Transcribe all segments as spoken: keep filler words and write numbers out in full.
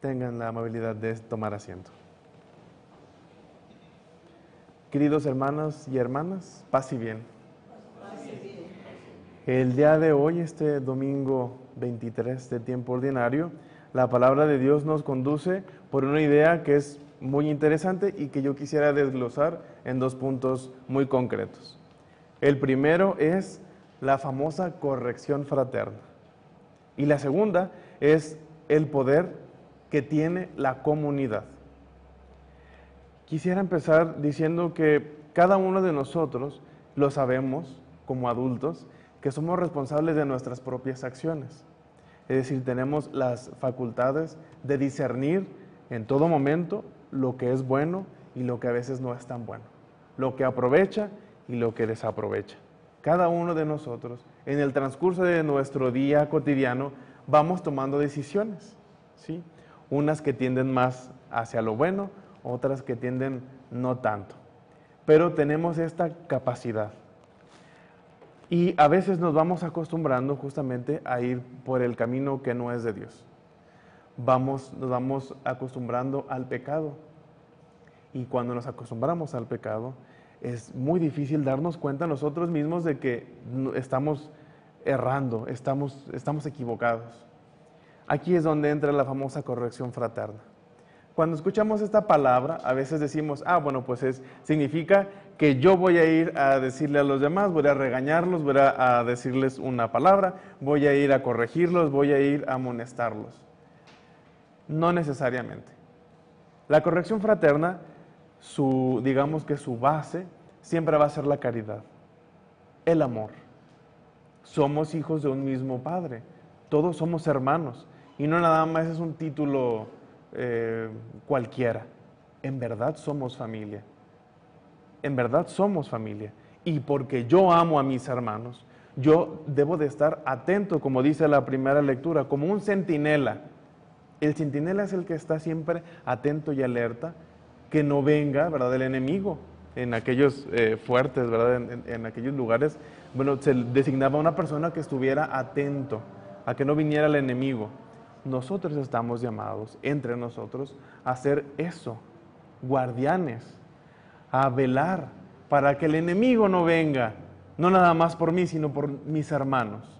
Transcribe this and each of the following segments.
Tengan la amabilidad de tomar asiento. Queridos hermanos y hermanas, paz y bien. Paz y bien. El día de hoy, este domingo veintitrés de tiempo ordinario, la palabra de Dios nos conduce por una idea que es muy interesante y que yo quisiera desglosar en dos puntos muy concretos. El primero es la famosa corrección fraterna y la segunda es el poder que tiene la comunidad. Quisiera empezar diciendo que cada uno de nosotros lo sabemos como adultos, que somos responsables de nuestras propias acciones. Es decir, tenemos las facultades de discernir en todo momento lo que es bueno y lo que a veces no es tan bueno, lo que aprovecha y lo que desaprovecha. Cada uno de nosotros, en el transcurso de nuestro día cotidiano, vamos tomando decisiones, ¿sí? Unas que tienden más hacia lo bueno, otras que tienden no tanto. Pero tenemos esta capacidad. Y a veces nos vamos acostumbrando justamente a ir por el camino que no es de Dios. Vamos, nos vamos acostumbrando al pecado. Y cuando nos acostumbramos al pecado, es muy difícil darnos cuenta nosotros mismos de que estamos errando, estamos, estamos equivocados. Aquí es donde entra la famosa corrección fraterna. Cuando escuchamos esta palabra, a veces decimos, ah, bueno, pues es, significa que yo voy a ir a decirle a los demás, voy a regañarlos, voy a, a decirles una palabra, voy a ir a corregirlos, voy a ir a amonestarlos. No necesariamente. La corrección fraterna, su, digamos que su base, siempre va a ser la caridad, el amor. Somos hijos de un mismo Padre, todos somos hermanos, y no nada más es un título eh, cualquiera. En verdad somos familia, en verdad somos familia, y porque yo amo a mis hermanos, yo debo de estar atento, como dice la primera lectura, como un centinela. El centinela es el que está siempre atento y alerta, que no venga, ¿verdad?, el enemigo en aquellos eh, fuertes, ¿verdad?, en, en, en aquellos lugares. Bueno, se designaba una persona que estuviera atento a que no viniera el enemigo. Nosotros estamos llamados, entre nosotros, a hacer eso, guardianes, a velar para que el enemigo no venga, no nada más por mí, sino por mis hermanos.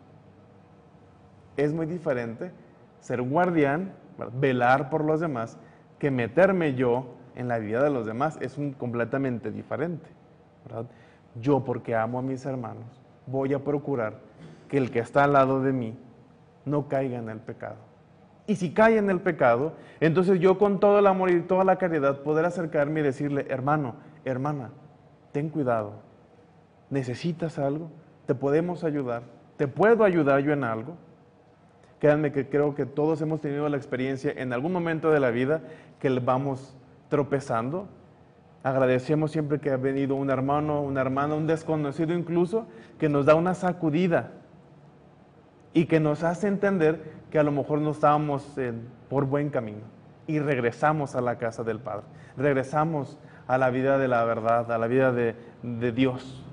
Es muy diferente ser guardián, ¿verdad?, velar por los demás, que meterme yo en la vida de los demás. Es un completamente diferente, ¿verdad? Yo, porque amo a mis hermanos, voy a procurar que el que está al lado de mí no caiga en el pecado. Y si cae en el pecado, entonces yo con todo el amor y toda la caridad poder acercarme y decirle, hermano, hermana, ten cuidado, ¿necesitas algo? ¿Te podemos ayudar? ¿Te puedo ayudar yo en algo? Créanme que creo que todos hemos tenido la experiencia en algún momento de la vida que vamos tropezando. Agradecemos siempre que ha venido un hermano, una hermana, un desconocido incluso, que nos da una sacudida y que nos hace entender que a lo mejor no estábamos en, por buen camino, y regresamos a la casa del Padre, regresamos a la vida de la verdad, a la vida de, de Dios.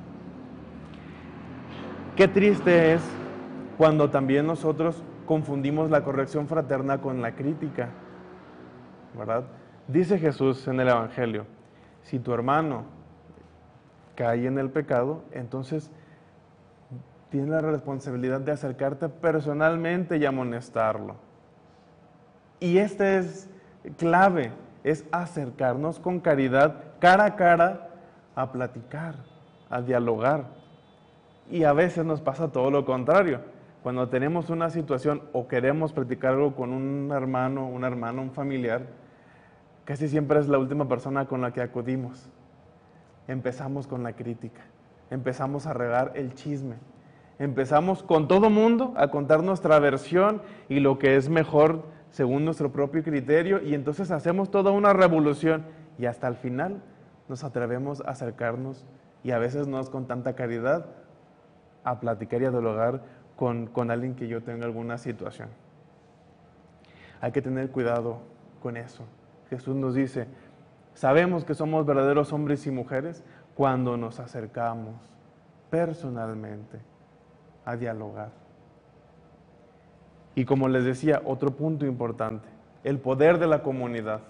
Qué triste es cuando también nosotros confundimos la corrección fraterna con la crítica, ¿verdad? Dice Jesús en el Evangelio, si tu hermano cae en el pecado, entonces tienes la responsabilidad de acercarte personalmente y amonestarlo. Y este es clave, es acercarnos con caridad, cara a cara, a platicar, a dialogar. Y a veces nos pasa todo lo contrario. Cuando tenemos una situación o queremos platicar algo con un hermano, una hermana, un familiar, casi siempre es la última persona con la que acudimos. Empezamos con la crítica, empezamos a regar el chisme, empezamos con todo mundo a contar nuestra versión y lo que es mejor según nuestro propio criterio, y entonces hacemos toda una revolución y hasta el final nos atrevemos a acercarnos, y a veces no es con tanta caridad, a platicar y a dialogar con, con alguien que yo tenga alguna situación. Hay que tener cuidado con eso. Jesús nos dice, sabemos que somos verdaderos hombres y mujeres cuando nos acercamos personalmente a dialogar. Y como les decía, otro punto importante, el poder de la comunidad.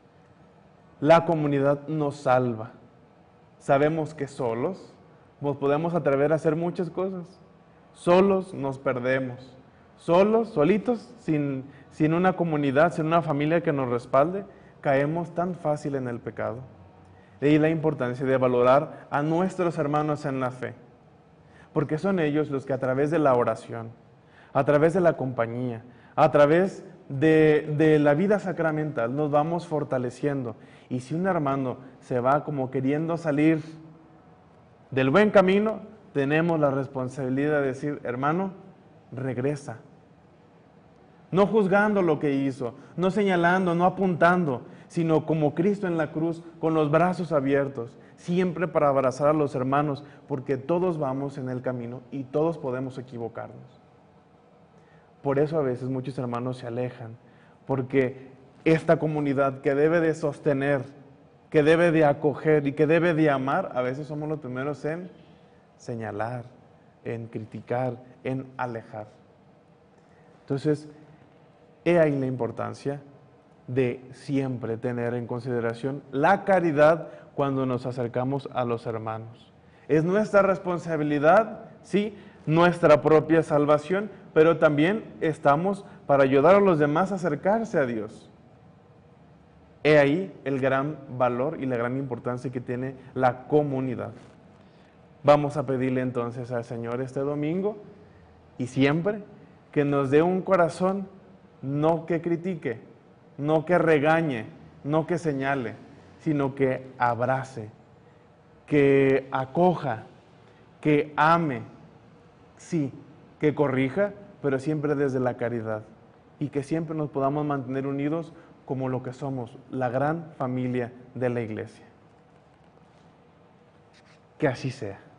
La comunidad nos salva. Sabemos que solos nos podemos atrever a hacer muchas cosas. Solos nos perdemos. Solos, solitos, sin, sin una comunidad, sin una familia que nos respalde, caemos tan fácil en el pecado. De ahí la importancia de valorar a nuestros hermanos en la fe, porque son ellos los que a través de la oración, a través de la compañía, a través de, de la vida sacramental nos vamos fortaleciendo. Y si un hermano se va como queriendo salir del buen camino, tenemos la responsabilidad de decir, hermano, regresa. No juzgando lo que hizo, no señalando, no apuntando, sino como Cristo en la cruz, con los brazos abiertos, siempre para abrazar a los hermanos, porque todos vamos en el camino y todos podemos equivocarnos. Por eso a veces muchos hermanos se alejan, porque esta comunidad que debe de sostener, que debe de acoger y que debe de amar, a veces somos los primeros en señalar, en criticar, en alejar. Entonces, he ahí la importancia de siempre tener en consideración la caridad cuando nos acercamos a los hermanos. Es nuestra responsabilidad, sí, nuestra propia salvación, pero también estamos para ayudar a los demás a acercarse a Dios. He ahí el gran valor y la gran importancia que tiene la comunidad. Vamos a pedirle entonces al Señor este domingo y siempre que nos dé un corazón no que critique, no que regañe, no que señale, sino que abrace, que acoja, que ame, sí, que corrija, pero siempre desde la caridad, y que siempre nos podamos mantener unidos como lo que somos, la gran familia de la Iglesia. Que así sea.